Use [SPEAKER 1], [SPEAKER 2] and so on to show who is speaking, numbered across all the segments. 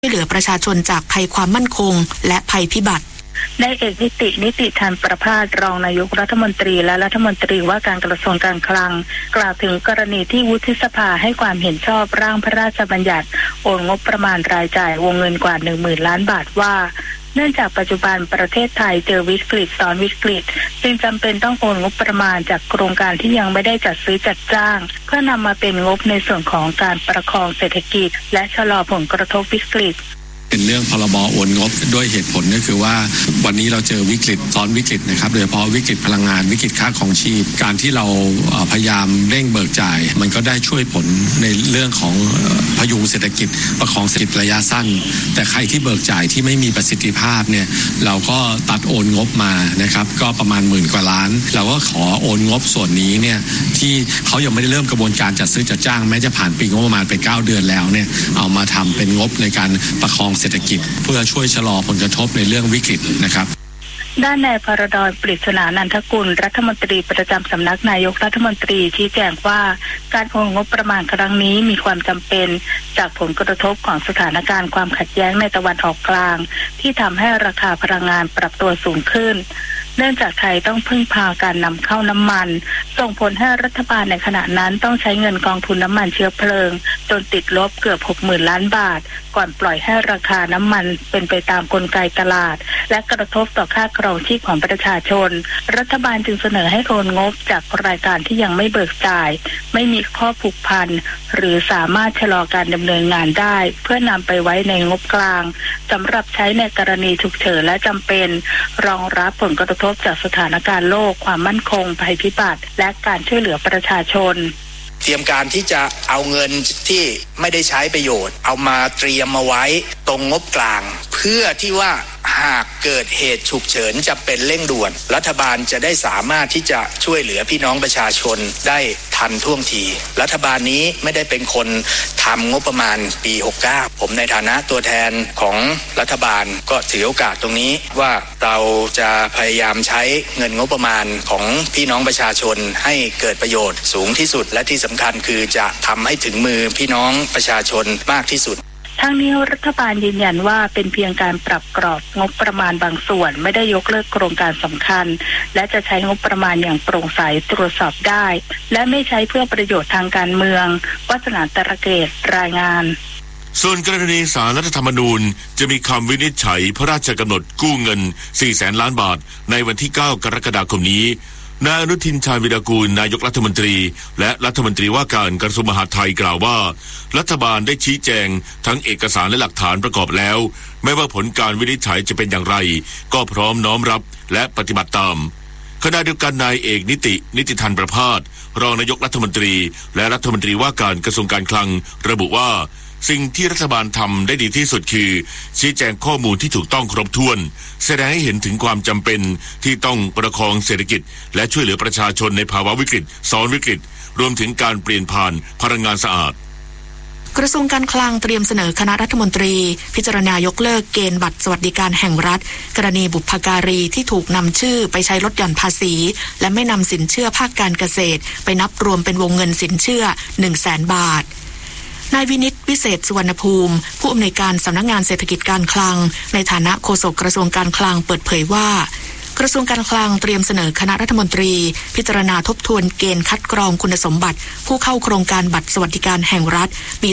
[SPEAKER 1] ช่วยเหลือประชาชนจากภัยความมั่นคงและภัยพิบัติ
[SPEAKER 2] นายเอกนิติธันประภาสรองนายกรัฐมนตรีและรัฐมนตรีว่าการกระทรวงการคลังกล่าวถึงกรณีที่วุฒิสภาให้ความเห็นชอบร่างพระราชบัญญัติโอนงบประมาณรายจ่ายวงเงินกว่า 10,000 ล้านบาทว่าเนื่องจากปัจจุบันประเทศไทยเจอวิกฤตซ้อนวิกฤตจึงจำเป็นต้องโอนงบประมาณจากโครงการที่ยังไม่ได้จัดซื้อจัดจ้างเพื่อนำมาเป็นงบในส่วนของการประคองเศรษฐกิจและชะลอผลกระทบวิกฤต
[SPEAKER 3] เป็นเรื่องพรบโอนงบด้วยเหตุผลก็คือว่าวันนี้เราเจอวิกฤตซ้อนวิกฤตนะครับโดยเฉพาะวิกฤตพลังงานวิกฤตค่าของชีพการที่เราพยายามเร่งเบิกจ่ายมันก็ได้ช่วยผลในเรื่องของพยุงเศรษฐกิจประคองเศรษฐกิจระยะสั้นแต่ใครที่เบิกจ่ายที่ไม่มีประสิทธิภาพเนี่ยเราก็ตัดโอนงบมานะครับก็ประมาณ10,000 กว่าล้านเราก็ขอโอนงบส่วนนี้เนี่ยที่เขายังไม่ได้เริ่มกระบวนการจัดซื้อจัดจ้างแม้จะผ่านปีงบประมาณไป9 เดือนแล้วเนี่ยเอามาทำเป็นงบในการประคองเศรษฐกิจเพื่อช่วยชะลอผลกระทบในเรื่องวิกฤตนะครับ
[SPEAKER 2] ด้านนายพรดร ปริศนานันทกุลรัฐมนตรีประจำสำนักนายกรัฐมนตรีชี้แจงว่าการโอนงบประมาณครั้งนี้มีความจำเป็นจากผลกระทบของสถานการณ์ความขัดแย้งในตะวันออกกลางที่ทำให้ราคาพลังงานปรับตัวสูงขึ้นเนื่องจากไทยต้องพึ่งพาการนำเข้าน้ำมันส่งผลให้รัฐบาลในขณะนั้นต้องใช้เงินกองทุนน้ำมันเชื้อเพลิงจนติดลบเกือบ 60,000 ล้านบาทก่อนปล่อยให้ราคาน้ำมันเป็นไปตามกลไกตลาดและกระทบต่อค่าครองชีพของประชาชนรัฐบาลจึงเสนอให้โอนงบจากรายการที่ยังไม่เบิกจ่ายไม่มีข้อผูกพันหรือสามารถชะลอการดำเนินงานได้เพื่อนำไปไว้ในงบกลางสำหรับใช้ในกรณีฉุกเฉินและจำเป็นรองรับผลกระทบจากสถานการณ์โลกความมั่นคงภัยพิบัติและการช่วยเหลือประชาชน
[SPEAKER 4] เตรียมการที่จะเอาเงินที่ไม่ได้ใช้ประโยชน์เอามาเตรียมมาไว้ตรงงบกลางเพื่อที่ว่าหากเกิดเหตุฉุกเฉินจะเป็นเร่งด่วนรัฐบาลจะได้สามารถที่จะช่วยเหลือพี่น้องประชาชนได้ทันท่วงทีรัฐบาลนี้ไม่ได้เป็นคนทำงบประมาณปี69ผมในฐานะตัวแทนของรัฐบาลก็ถือโอกาสตรงนี้ว่าเราจะพยายามใช้เงินงบประมาณของพี่น้องประชาชนให้เกิดประโยชน์สูงที่สุดและที่สำคัญคือจะทำให้ถึงมือพี่น้องประชาชนมากที่สุด
[SPEAKER 2] ทั้งนี้รัฐบาลยืนยันว่าเป็นเพียงการปรับกรอบงบประมาณบางส่วนไม่ได้ยกเลิกโครงการสำคัญและจะใช้งบประมาณอย่างโปร่งใสตรวจสอบได้และไม่ใช้เพื่อประโยชน์ทางการเมืองวัฒนาตระเกตรายงาน
[SPEAKER 5] ส่วนกรณีศาลรัฐธรรมนูญจะมีคำวินิจฉัยพระราชกำหนดกู้เงิน 400,000 ล้านบาทในวันที่ 9 กรกฎาคมนี้นายอนุทินชาญวิรากูลนายกรัฐมนตรีและรัฐมนตรีว่าการกระทรวงมหาดไทยกล่าวว่ารัฐบาลได้ชี้แจงทั้งเอกสารและหลักฐานประกอบแล้วไม่ว่าผลการวินิจฉัยจะเป็นอย่างไรก็พร้อมน้อมรับและปฏิบัติตามขณะเดียวกันนายเอกนิติธันประภาสรองนายกรัฐมนตรีและรัฐมนตรีว่าการกระทรวงการคลังระบุว่าสิ่งที่รัฐบาลทำได้ดีที่สุดคือชี้แจงข้อมูลที่ถูกต้องครบถ้วนแสดงให้เห็นถึงความจำเป็นที่ต้องประคองเศรษฐกิจและช่วยเหลือประชาชนในภาวะวิกฤตซ้อนวิกฤตรวมถึงการเปลี่ยนผ่านพลังงานสะอาด
[SPEAKER 1] กระทรวงการคลังเตรียมเสนอคณะรัฐมนตรีพิจารณายกเลิกเกณฑ์บัตรสวัสดิการแห่งรัฐกรณีบุพการีที่ถูกนำชื่อไปใช้ลดหย่อนภาษีและไม่นำสินเชื่อภาคการเกษตรไปนับรวมเป็นวงเงินสินเชื่อ 100,000 บาทนายวินิตวิเศษสุวรรณภูมิผู้อำนวยการสำนักงานเศรษฐกิจการคลังในฐานะโฆษกกระทรวงการคลังเปิดเผยว่ากระทรวงการคลังเตรียมเสนอคณะรัฐมนตรีพิจารณาทบทวนเกณฑ์คัดกรองคุณสมบัติผู้เข้าโครงการบัตรสวัสดิการแห่งรัฐปี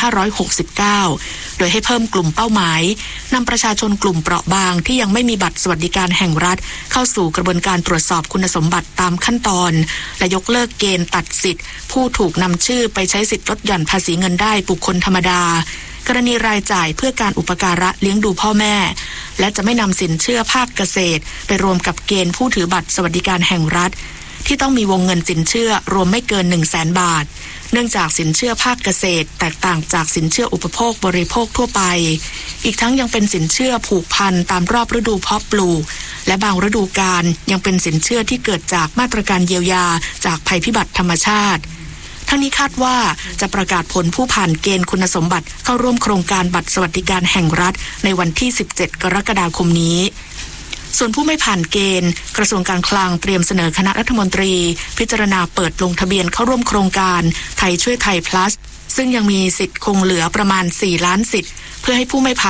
[SPEAKER 1] 2569 โดยให้เพิ่มกลุ่มเป้าหมายนำประชาชนกลุ่มเปราะบางที่ยังไม่มีบัตรสวัสดิการแห่งรัฐเข้าสู่กระบวนการตรวจสอบคุณสมบัติตามขั้นตอนและยกเลิกเกณฑ์ตัดสิทธิ์ผู้ถูกนำชื่อไปใช้สิทธิลดหย่อนภาษีเงินได้บุคคลธรรมดากรณีรายจ่ายเพื่อการอุปการะเลี้ยงดูพ่อแม่และจะไม่นำสินเชื่อภาคเกษตรไปรวมกับเกณฑ์ผู้ถือบัตรสวัสดิการแห่งรัฐที่ต้องมีวงเงินสินเชื่อรวมไม่เกิน 100,000 บาทเนื่องจากสินเชื่อภาคเกษตรแตกต่างจากสินเชื่ออุปโภคบริโภคทั่วไปอีกทั้งยังเป็นสินเชื่อผูกพันตามรอบฤดูเพาะปลูกและบางฤดูกาลยังเป็นสินเชื่อที่เกิดจากมาตรการเยียวยาจากภัยพิบัติธรรมชาติทั้งนี้คาดว่าจะประกาศผลผู้ผ่านเกณฑ์คุณสมบัติเข้าร่วมโครงการบัตรสวัสดิการแห่งรัฐในวันที่ 17 กรกฎาคมนี้ส่วนผู้ไม่ผ่านเกณฑ์กระทรวงการคลังเตรียมเสนอคณะรัฐมนตรีพิจารณาเปิดลงทะเบียนเข้าร่วมโครงการไทยช่วยไทย plus ซึ่งยังมีสิทธิ์คงเหลือประมาณ4 ล้านสิทธิ์เพื่อให้ผู้ไม่ผ่าน